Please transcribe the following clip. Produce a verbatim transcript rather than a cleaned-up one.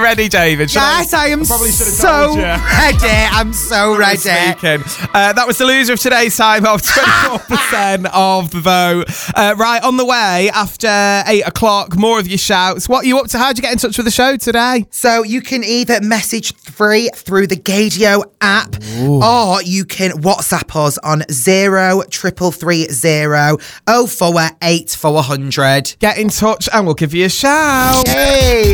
Ready, David? Shall Yes, I am probably should have so told you. ready. I'm so ready. Speaking. Uh, that was the loser of today's time of twenty-four percent of the vote. Uh, right, on the way after eight o'clock, more of your shouts. What are you up to? How'd you get in touch with the show today? So you can either message free through the Gadio app, Ooh. or you can WhatsApp us on zero triple three zero oh four eight four hundred. Get in touch and we'll give you a shout. Hey.